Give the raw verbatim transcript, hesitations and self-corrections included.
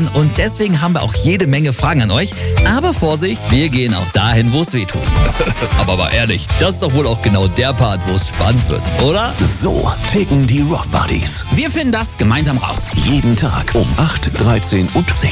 hören und deswegen haben wir auch jede Menge Fragen an euch. Aber Vorsicht, wir gehen auch dahin, wo es weh tut. Aber mal ehrlich, das ist doch wohl auch genau der Part, wo es spannend wird, oder? So ticken die Rock Buddies. Wir finden das gemeinsam raus. Jeden Tag um acht, dreizehn und sechzehn.